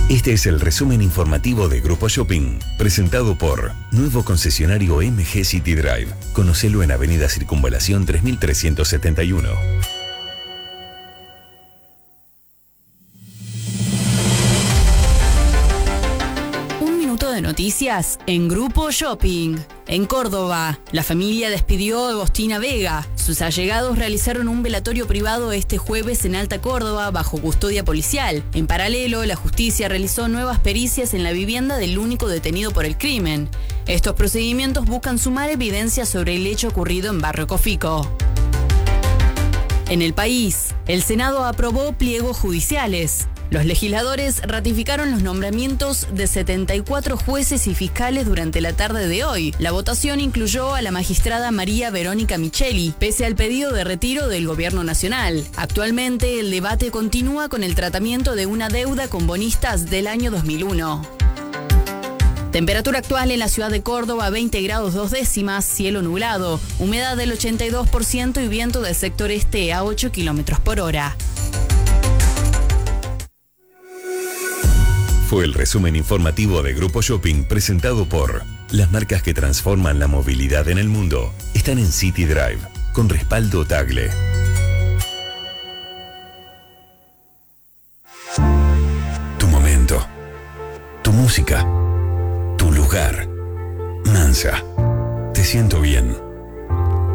Este es el resumen informativo de Grupo Shopping, presentado por Nuevo Concesionario MG City Drive. Conocelo en Avenida Circunvalación 3371. De noticias en Grupo Shopping. En Córdoba, la familia despidió a Agostina Vega. Sus allegados realizaron un velatorio privado este jueves en Alta Córdoba bajo custodia policial. En paralelo, la justicia realizó nuevas pericias en la vivienda del único detenido por el crimen. Estos procedimientos buscan sumar evidencia sobre el hecho ocurrido en Barrio Cofico. En el país, el Senado aprobó pliegos judiciales. Los legisladores ratificaron los nombramientos de 74 jueces y fiscales durante la tarde de hoy. La votación incluyó a la magistrada María Verónica Micheli, pese al pedido de retiro del Gobierno Nacional. Actualmente, el debate continúa con el tratamiento de una deuda con bonistas del año 2001. Temperatura actual en la ciudad de Córdoba, 20 grados 2 décimas, cielo nublado, humedad del 82% y viento del sector este a 8 kilómetros por hora. Fue el resumen informativo de Grupo Shopping presentado por las marcas que transforman la movilidad en el mundo. Están en City Drive, con respaldo Tagle. Tu momento, tu música, tu lugar. Mansa, te siento bien.